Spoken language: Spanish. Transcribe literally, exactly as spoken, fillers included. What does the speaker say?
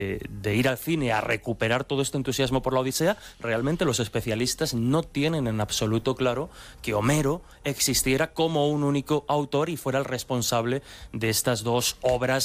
de ir al cine a recuperar todo este entusiasmo por la Odisea, realmente los especialistas no tienen en absoluto claro que Homero existiera como un único autor y fuera el responsable de estas dos obras